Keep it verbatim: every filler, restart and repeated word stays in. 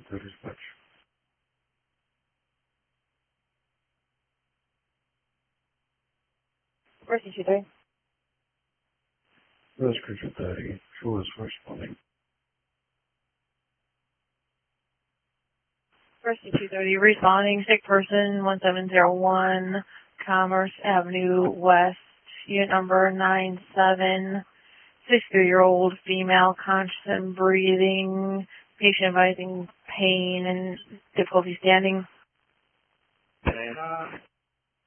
to dispatch. Rescue two thirty. Rescue two thirty, who is responding? Rescue two thirty, responding, sick person, one seven zero one, Commerce Avenue West, unit number nine seven, sixty-three-year-old female, conscious and breathing, patient advising pain and difficulty standing. Uh,